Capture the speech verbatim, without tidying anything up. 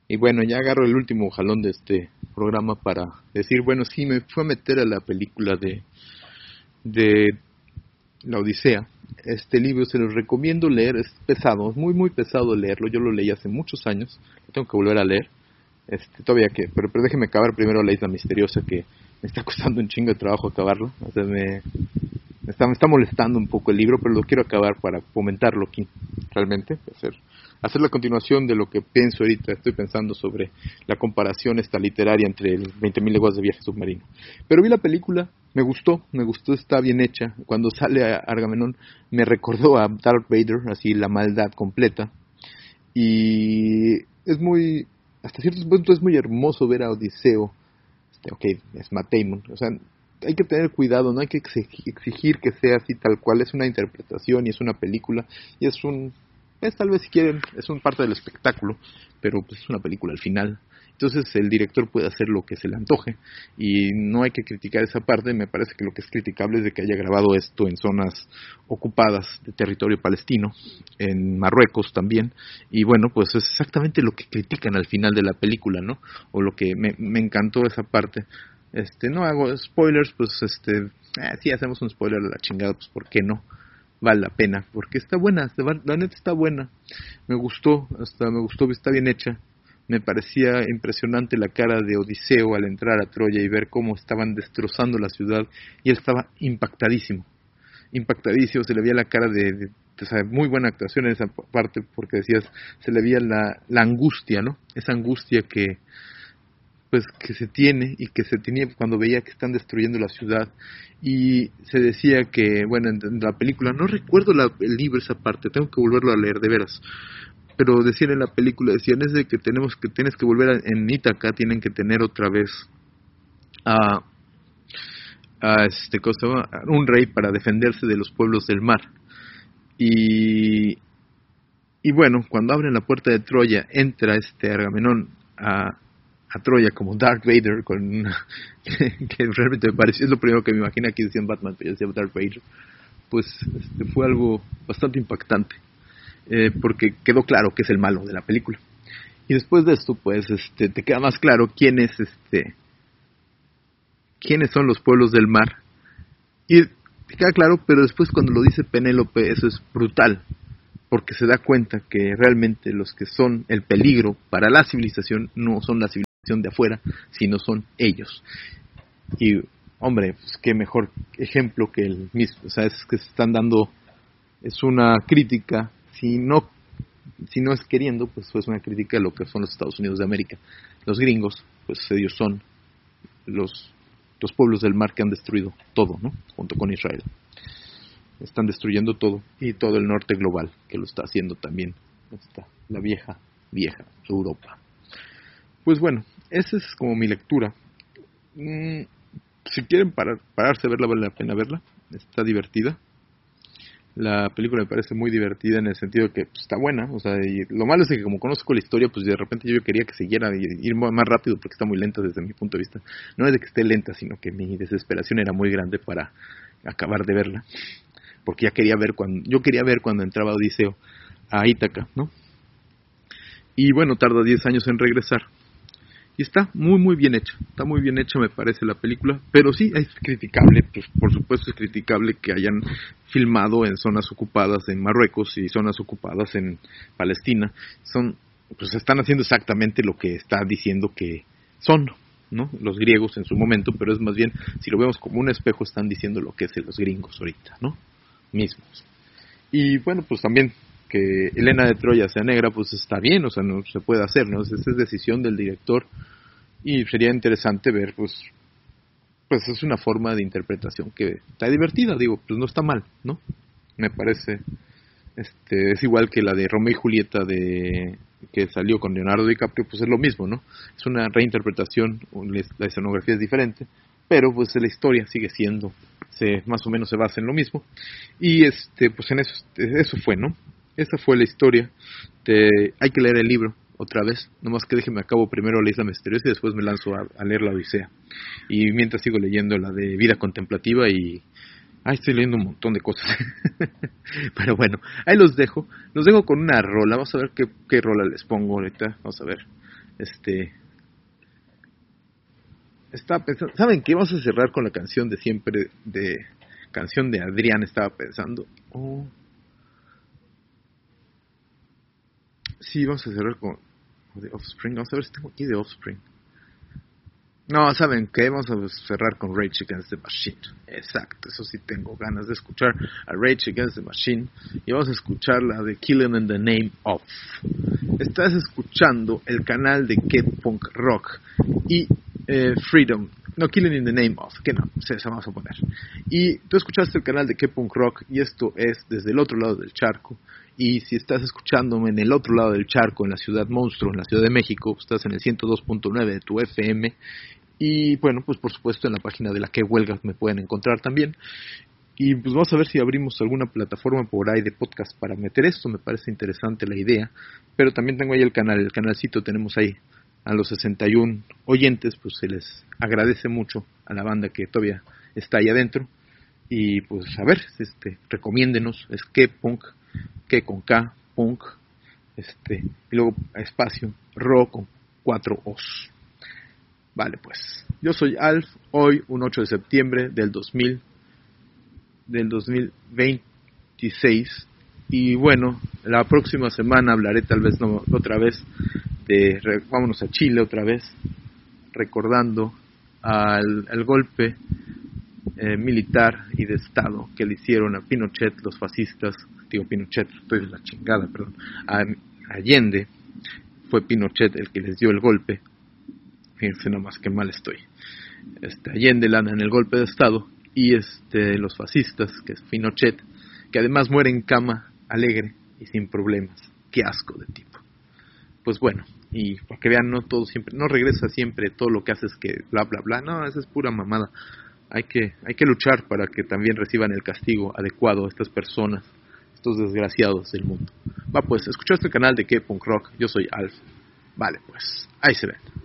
Y bueno, ya agarro el último jalón de este programa para decir, bueno, sí, me fue a meter a la película de, de La Odisea. Este libro se los recomiendo leer, es pesado, es muy muy pesado leerlo, yo lo leí hace muchos años, lo tengo que volver a leer, este, todavía que, pero, pero déjeme acabar primero La Isla Misteriosa, que me está costando un chingo de trabajo acabarlo, o sea, me, me, está, me está molestando un poco el libro, pero lo quiero acabar para fomentarlo aquí, realmente, hacer, hacer la continuación de lo que pienso ahorita, estoy pensando sobre la comparación esta literaria entre el veinte mil leguas de viaje submarino. Pero vi la película, me gustó, me gustó, está bien hecha. Cuando sale a Agamenón me recordó a Darth Vader, así la maldad completa. Y es muy, hasta cierto punto es muy hermoso ver a Odiseo. Este, ok, es Matt Damon, o sea, hay que tener cuidado, no hay que exigir que sea así tal cual, es una interpretación y es una película y es un, es tal vez si quieren, es un parte del espectáculo, pero pues es una película al final. Entonces el director puede hacer lo que se le antoje y no hay que criticar esa parte. Me parece que lo que es criticable es de que haya grabado esto en zonas ocupadas de territorio palestino, en Marruecos también, y bueno, pues es exactamente lo que critican al final de la película, ¿no? O lo que me, me encantó esa parte. Este, no hago spoilers, pues este, eh, sí hacemos un spoiler de la chingada, pues ¿por qué no? Vale la pena, porque está buena, la neta está buena, me gustó, hasta me gustó, está bien hecha. Me parecía impresionante la cara de Odiseo al entrar a Troya y ver cómo estaban destrozando la ciudad, y él estaba impactadísimo, impactadísimo, se le veía la cara de, de, de o sea, muy buena actuación en esa parte, porque decías, se le veía la, la angustia, ¿no? Esa angustia que, pues, que se tiene y que se tenía cuando veía que están destruyendo la ciudad. Y se decía que, bueno, en, en la película, no recuerdo la, el libro esa parte, tengo que volverlo a leer, de veras, pero decían en la película, decían es de que tenemos que tienes que volver a, en Ítaca tienen que tener otra vez a, a este cosa, a un rey para defenderse de los pueblos del mar. Y y bueno, cuando abren la puerta de Troya, entra este Agamenón a, a Troya como Darth Vader, con una, que, que realmente me pareció, es lo primero que me imagino, aquí decían Batman, pero yo decía Darth Vader. Pues este, fue algo bastante impactante. Eh, porque quedó claro que es el malo de la película. Y después de esto, pues, este, te queda más claro quién es, este, quiénes son los pueblos del mar. Y te queda claro, pero después cuando lo dice Penélope, eso es brutal, porque se da cuenta que realmente los que son el peligro para la civilización no son la civilización de afuera, sino son ellos. Y, hombre, pues qué mejor ejemplo que el mismo, o sea, es que se están dando, es una crítica. Si no, si no es queriendo, pues es una crítica a lo que son los Estados Unidos de América. Los gringos, pues ellos son los, los pueblos del mar que han destruido todo, ¿no? Junto con Israel. Están destruyendo todo, y todo el norte global, que lo está haciendo también. Está la vieja, vieja Europa. Pues bueno, esa es como mi lectura. Mm, si quieren parar, pararse a verla, vale la pena verla. Está divertida. La película me parece muy divertida en el sentido de que pues, está buena, o sea, y lo malo es que como conozco la historia, pues de repente yo quería que siguiera y ir más rápido porque está muy lenta desde mi punto de vista. No es de que esté lenta, sino que mi desesperación era muy grande para acabar de verla, porque ya quería ver cuando, yo quería ver cuando entraba Odiseo a Ítaca, ¿no? Y bueno, tarda diez años en regresar. Y está muy muy bien hecha, está muy bien hecha me parece la película, pero sí es criticable, pues por supuesto es criticable que hayan filmado en zonas ocupadas en Marruecos y zonas ocupadas en Palestina. Son, pues están haciendo exactamente lo que está diciendo que son, ¿no? Los griegos en su momento, pero es más bien, si lo vemos como un espejo, están diciendo lo que es los gringos ahorita, ¿no? Mismos. Y bueno, pues también que Helena de Troya sea negra, pues está bien, o sea, no se puede hacer, ¿no? Esa es decisión del director y sería interesante ver, pues, pues es una forma de interpretación que está divertida, digo, pues no está mal, ¿no? Me parece, este, es igual que la de Romeo y Julieta de que salió con Leonardo DiCaprio, pues es lo mismo, ¿no? Es una reinterpretación, la escenografía es diferente, pero pues la historia sigue siendo, se, más o menos se basa en lo mismo, y este, pues en eso, eso fue, ¿no? Esa fue la historia. De, hay que leer el libro otra vez. Nomás que déjeme acabo primero La Isla Misteriosa y después me lanzo a, a leer La Odisea. Y mientras sigo leyendo la de Vida Contemplativa y... Ay, estoy leyendo un montón de cosas. Pero bueno, ahí los dejo. Los dejo con una rola. Vamos a ver qué, qué rola les pongo ahorita. Vamos a ver. Este... Estaba pensando, ¿saben qué? Vamos a cerrar con la canción de siempre, de canción de Adrián, estaba pensando. Oh. Sí, vamos a cerrar con The Offspring. Vamos a ver si tengo aquí The Offspring. No, ¿saben qué? Vamos a cerrar con Rage Against the Machine. Exacto, eso sí tengo ganas de escuchar a Rage Against the Machine. Y vamos a escuchar la de Killing in the Name of. Estás escuchando el canal de K-Punk Rock y Eh, Freedom, no, Killing in the Name of, que no, se, se vamos a poner. Y tú escuchaste el canal de K-Punk Rock y esto es desde el otro lado del charco. Y si estás escuchándome en el otro lado del charco, en la ciudad monstruo, en la Ciudad de México, estás en el ciento dos punto nueve de tu F M. Y bueno, pues por supuesto en la página de la que huelgas me pueden encontrar también. Y pues vamos a ver si abrimos alguna plataforma por ahí de podcast para meter esto, me parece interesante la idea. Pero también tengo ahí el canal, el canalcito tenemos ahí. A los sesenta y uno oyentes, pues se les agradece mucho a la banda que todavía está ahí adentro. Y pues a ver, este, recomiéndenos, es que punk, que con K, punk, este, y luego espacio, ro con cuatro os. Vale, pues, yo soy Alf, hoy un ocho de septiembre del dos mil, del dos mil veintiséis. Y bueno, la próxima semana hablaré tal vez no, otra vez de, vámonos a Chile otra vez, recordando al, al golpe eh, militar y de Estado que le hicieron a Pinochet, los fascistas, digo Pinochet, estoy de la chingada, perdón, a Allende, fue Pinochet el que les dio el golpe, fíjense nomás que mal estoy, este, Allende le en el golpe de Estado, y este los fascistas, que es Pinochet, que además muere en cama, alegre y sin problemas, qué asco de tipo. Pues bueno, y para que vean, no todo siempre, no regresa siempre todo lo que haces que bla bla bla, no, esa es pura mamada. Hay que, hay que luchar para que también reciban el castigo adecuado a estas personas, estos desgraciados del mundo. Va pues, escuchaste el canal de K-Punk Rock, yo soy Alf. Vale pues, ahí se ven.